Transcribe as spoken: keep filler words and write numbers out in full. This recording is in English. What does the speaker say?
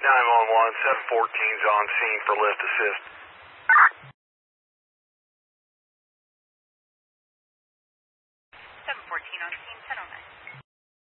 nine one one, seven fourteen's on scene for lift assist. seven fourteen on scene, ten oh nine.